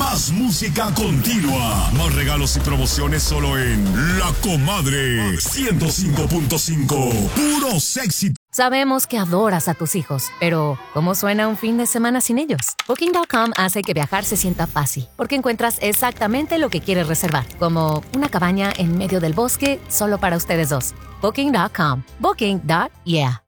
Más música continua. Más regalos y promociones solo en La Comadre 105.5. Puros éxitos. Sabemos que adoras a tus hijos, pero ¿cómo suena un fin de semana sin ellos? Booking.com hace que viajar se sienta fácil, porque encuentras exactamente lo que quieres reservar, como una cabaña en medio del bosque solo para ustedes dos. Booking.com. Booking.yeah.